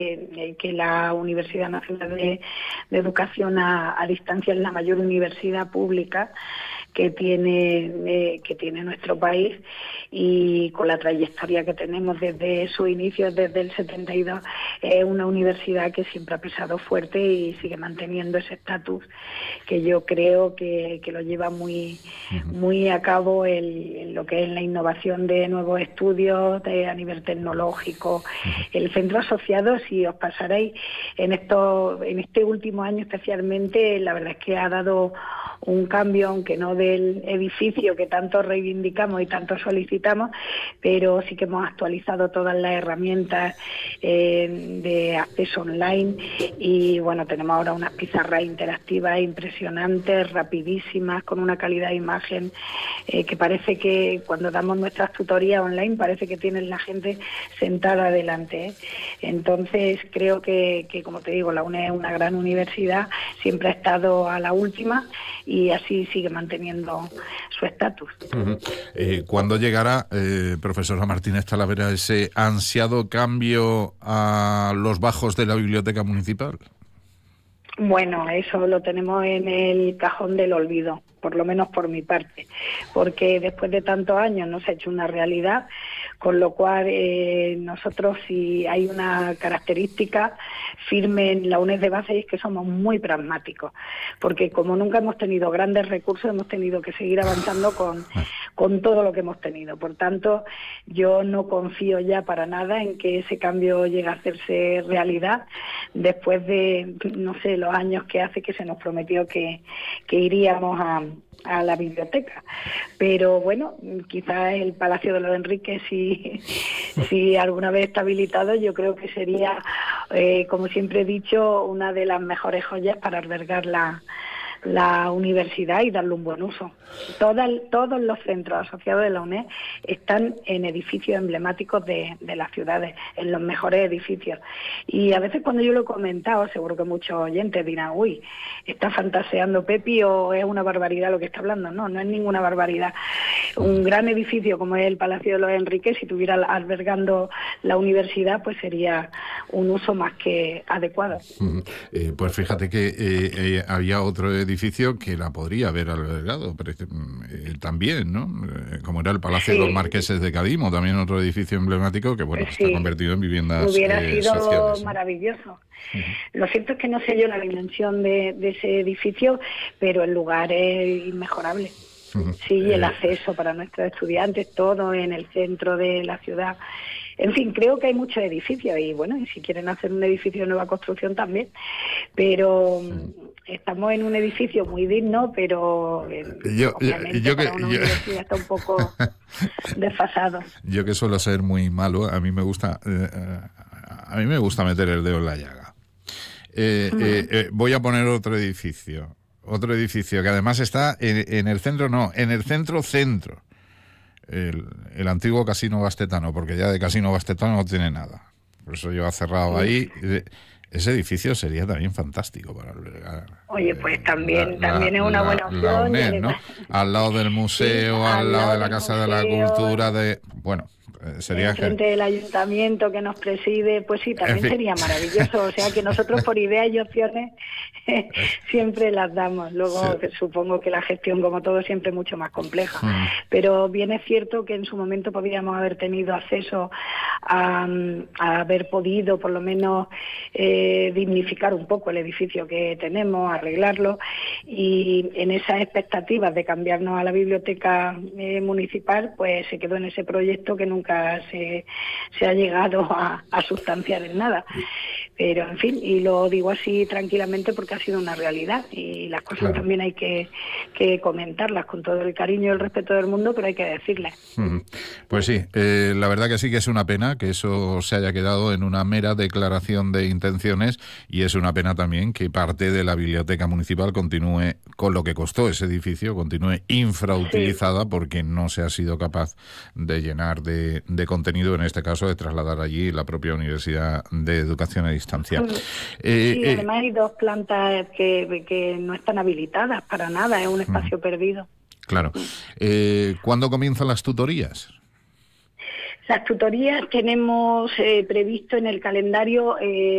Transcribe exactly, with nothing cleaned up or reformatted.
eh, que la Universidad Nacional de, de Educación a, a Distancia es la mayor universidad pública que tiene eh, que tiene nuestro país, y con la trayectoria que tenemos desde sus inicios, desde el setenta y dos, es eh, una universidad que siempre ha pisado fuerte y sigue manteniendo ese estatus que yo creo que, que lo lleva muy muy a cabo el, en lo que es la innovación de nuevos estudios de, a nivel tecnológico. El centro asociado, si os pasaréis en esto, en este último año especialmente, la verdad es que ha dado un cambio, aunque no del edificio que tanto reivindicamos y tanto solicitamos, pero sí que hemos actualizado todas las herramientas eh, de acceso online, y bueno, tenemos ahora unas pizarras interactivas impresionantes, rapidísimas, con una calidad de imagen eh, que parece que cuando damos nuestras tutorías online parece que tienen la gente sentada delante, ¿eh? Entonces creo que, que, como te digo, la U N E D es una gran universidad, siempre ha estado a la última y así sigue manteniendo su estatus. Uh-huh. Eh, ¿Cuándo llegará, eh, profesora Martínez Talavera, ese ansiado cambio a los bajos de la biblioteca municipal? Bueno, eso lo tenemos en el cajón del olvido, por lo menos por mi parte, porque después de tantos años no se ha hecho una realidad, con lo cual eh, nosotros, si hay una característica firme en la U N E D de base, es que somos muy pragmáticos, porque como nunca hemos tenido grandes recursos, hemos tenido que seguir avanzando con, con todo lo que hemos tenido. Por tanto, yo no confío ya para nada en que ese cambio llegue a hacerse realidad después de, no sé, los años que hace que se nos prometió que, que iríamos a, a la biblioteca. Pero bueno, quizás el Palacio de los Enríquez, si, si alguna vez está habilitado, yo creo que sería, eh, como siempre he dicho, una de las mejores joyas para albergar la, la universidad y darle un buen uso. Todas, todos los centros asociados de la U N E D están en edificios emblemáticos de, de las ciudades, en los mejores edificios. Y a veces cuando yo lo he comentado, seguro que muchos oyentes dirán, uy, está fantaseando Pepi o es una barbaridad lo que está hablando. No, no es ninguna barbaridad. Un gran edificio como es el Palacio de los Enríquez, si estuviera albergando la universidad, pues sería un uso más que adecuado. Uh-huh. Eh, pues fíjate que eh, eh, había otro edificio edificio que la podría haber albergado pero, eh, también, ¿no? Eh, como era el Palacio sí. de los Marqueses de Cadimo, también otro edificio emblemático que, bueno, sí. está convertido en viviendas Hubiera eh, sido sociales, maravilloso. Uh-huh. Lo cierto es que no sé yo la dimensión de, de ese edificio, pero el lugar es inmejorable. Uh-huh. Sí, el eh... acceso para nuestros estudiantes, todo en el centro de la ciudad. En fin, creo que hay muchos edificios y bueno, y si quieren hacer un edificio de nueva construcción también, pero sí. estamos en un edificio muy digno, pero eh, yo, obviamente yo, yo para que, una yo... universidad está un poco desfasado. Yo que suelo ser muy malo, a mí me gusta, eh, a mí me gusta meter el dedo en la llaga. Eh, uh-huh. eh, eh, voy a poner otro edificio, otro edificio que además está en, en el centro, no, en el centro centro. El, el antiguo Casino Bastetano, porque ya de Casino Bastetano no tiene nada. Por eso yo he cerrado ahí. Ese edificio sería también fantástico para albergar. Oye, pues también la, también la, es una la, buena opción. La U N E D, ¿no? Al lado del museo, sí, al, al lado de la Casa museo, de la Cultura, de bueno, sería frente del ayuntamiento que nos preside, pues sí, también en fin. Sería maravilloso. O sea que nosotros por ideas y opciones siempre las damos. Luego sí. supongo que la gestión, como todo, siempre es mucho más compleja. Mm. Pero bien es cierto que en su momento podríamos haber tenido acceso a, a haber podido, por lo menos, eh, dignificar un poco el edificio que tenemos, arreglarlo, y en esas expectativas de cambiarnos a la biblioteca eh, municipal, pues se quedó en ese proyecto que nunca Se, se ha llegado a, a sustanciar en nada. Pero, en fin, y lo digo así tranquilamente porque ha sido una realidad y las cosas claro. también hay que, que comentarlas con todo el cariño y el respeto del mundo, pero hay que decirlas. Uh-huh. Pues sí, eh, la verdad que sí que es una pena que eso se haya quedado en una mera declaración de intenciones, y es una pena también que parte de la biblioteca municipal continúe con lo que costó ese edificio, continúe infrautilizada sí. porque no se ha sido capaz de llenar de, de contenido, en este caso de trasladar allí la propia Universidad de Educación a Distancia. Eh, sí, además eh, hay dos plantas que, que no están habilitadas para nada, es un espacio uh, perdido. Claro. Eh, ¿Cuándo comienzan las tutorías? Las tutorías tenemos eh, previsto en el calendario... Eh,